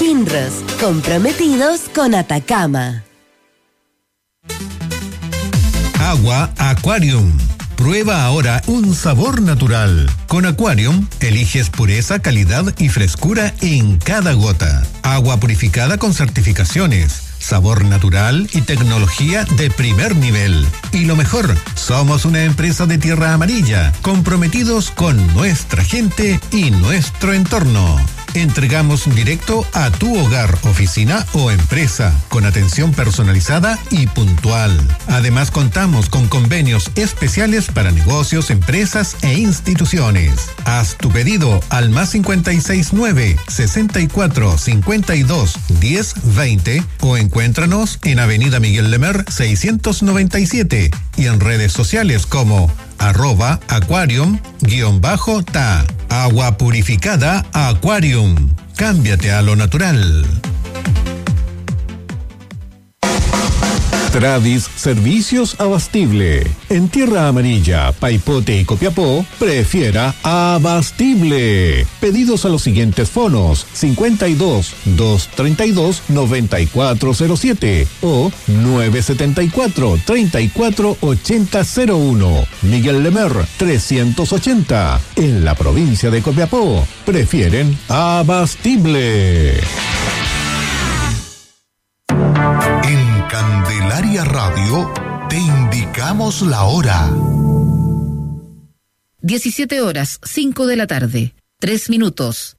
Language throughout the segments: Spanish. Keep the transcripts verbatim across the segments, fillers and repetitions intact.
Kinross, comprometidos con Atacama. Agua Aquarium. Prueba ahora un sabor natural. Con Aquarium, eliges pureza, calidad y frescura en cada gota. Agua purificada con certificaciones, sabor natural y tecnología de primer nivel. Y lo mejor, somos una empresa de Tierra Amarilla, comprometidos con nuestra gente y nuestro entorno. Entregamos directo a tu hogar, oficina o empresa, con atención personalizada y puntual. Además, contamos con convenios especiales para negocios, empresas e instituciones. Haz tu pedido al más cincuenta y seis nueve, sesenta y cuatro, cincuenta y dos, diez, veinte o encuéntranos en Avenida Miguel Lemer seiscientos noventa y siete y en redes sociales como arroba aquarium guión bajo ta. Agua purificada Aquarium. Cámbiate a lo natural. Tradis Servicios Abastible. En Tierra Amarilla, Paipote y Copiapó, prefiera Abastible. Pedidos a los siguientes fonos: cincuenta y dos, doscientos treinta y dos, noventa y cuatro cero siete o nueve setenta y cuatro, treinta y cuatro ochenta cero uno. Miguel Lemer trescientos ochenta. En la provincia de Copiapó, prefieren Abastible. Candelaria Radio, te indicamos la hora. diecisiete horas, cinco de la tarde, tres minutos.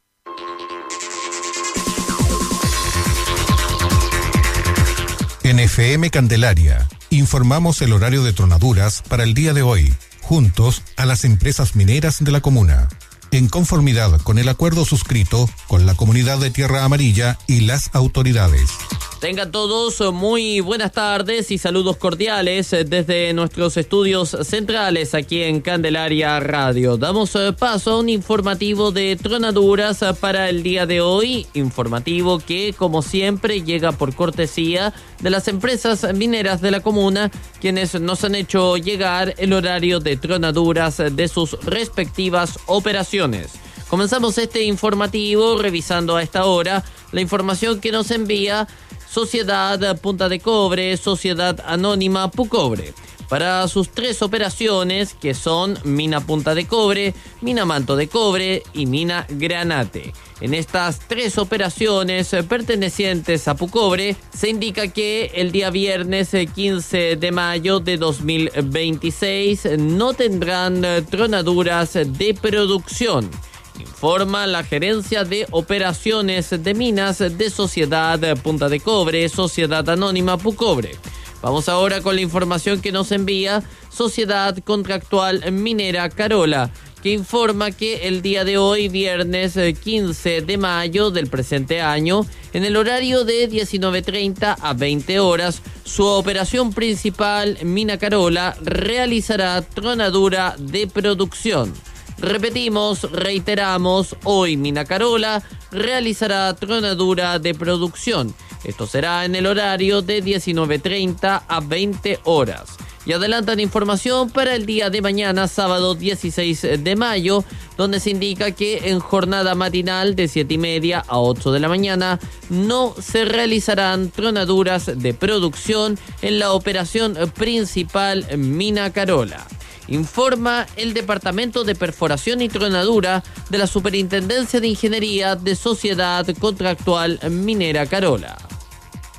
En F M Candelaria, informamos el horario de tronaduras para el día de hoy, juntos a las empresas mineras de la comuna, en conformidad con el acuerdo suscrito con la comunidad de Tierra Amarilla y las autoridades. Tengan todos muy buenas tardes y saludos cordiales desde nuestros estudios centrales aquí en Candelaria Radio. Damos paso a un informativo de tronaduras para el día de hoy, informativo que, como siempre, llega por cortesía de las empresas mineras de la comuna, quienes nos han hecho llegar el horario de tronaduras de sus respectivas operaciones. Comenzamos este informativo revisando a esta hora la información que nos envía Sociedad Punta de Cobre, Sociedad Anónima Pucobre, para sus tres operaciones, que son Mina Punta de Cobre, Mina Manto de Cobre y Mina Granate. En estas tres operaciones pertenecientes a Pucobre, se indica que el día viernes quince de mayo de dos mil veintiséis no tendrán tronaduras de producción, informa la Gerencia de Operaciones de Minas de Sociedad Punta de Cobre, Sociedad Anónima Pucobre. Vamos ahora con la información que nos envía Sociedad Contractual Minera Carola, que informa que el día de hoy, viernes quince de mayo del presente año, en el horario de diecinueve treinta a veinte horas, su operación principal, Mina Carola, realizará tronadura de producción. Repetimos, reiteramos, hoy Mina Carola realizará tronadura de producción. Esto será en el horario de diecinueve treinta a veinte horas. Y adelantan información para el día de mañana, sábado dieciséis de mayo, donde se indica que en jornada matinal de siete y media a ocho de la mañana no se realizarán tronaduras de producción en la operación principal Mina Carola. Informa el Departamento de Perforación y Tronadura de la Superintendencia de Ingeniería de Sociedad Contractual Minera Carola.